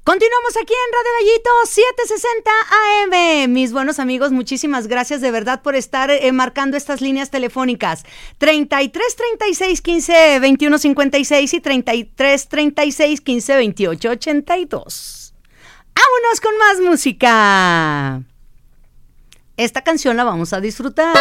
Continuamos aquí en Radio Gallito 760 AM. Mis buenos amigos, muchísimas gracias de verdad por estar marcando estas líneas telefónicas 33 36 15 21 56 y 33 36 15 28 82. ¡Vámonos con más música! Esta canción la vamos a disfrutar.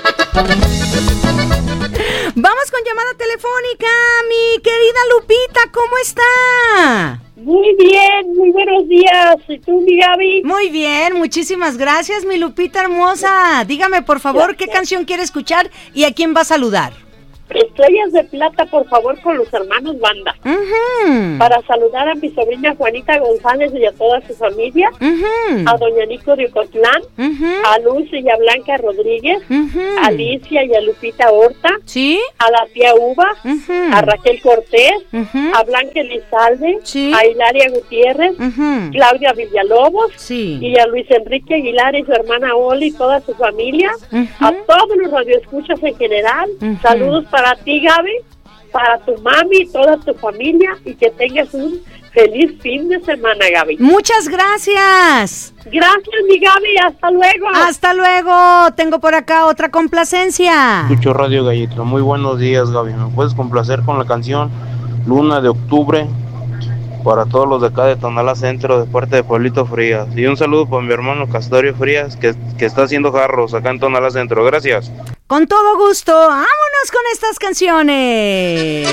Vamos con llamada telefónica. Mi querida Lupita, ¿cómo está? Muy bien, muy buenos días. ¿Y tú, mi Gaby? Muy bien, muchísimas gracias, mi Lupita hermosa. Dígame, por favor, ¿qué canción quiere escuchar y a quién va a saludar? Estrellas de Plata, por favor, con los hermanos Banda. Para saludar a mi sobrina Juanita González y a toda su familia, a doña Nico de Ocotlán, a Luz y a Blanca Rodríguez, a Alicia y a Lupita Horta, ¿sí? A la tía Uva, a Raquel Cortés, a Blanca Elizalde, ¿sí? A Hilaria Gutiérrez, Claudia Villalobos, sí, y a Luis Enrique Aguilar y su hermana Oli y toda su familia, a todos los radioescuchas en general. Saludos para ti, Gaby, para tu mami y toda tu familia, y que tengas un feliz fin de semana, Gaby. Muchas gracias. Gracias, mi Gaby, hasta luego. Hasta luego. Tengo por acá otra complacencia. Escucho Radio Gallito. Muy buenos días, Gaby. ¿Me puedes complacer con la canción Luna de Octubre para todos los de acá de Tonalá Centro, de parte de Pueblito Frías? Y un saludo para mi hermano Castorio Frías, que está haciendo jarros acá en Tonalá Centro. Gracias. Con todo gusto, vámonos con estas canciones.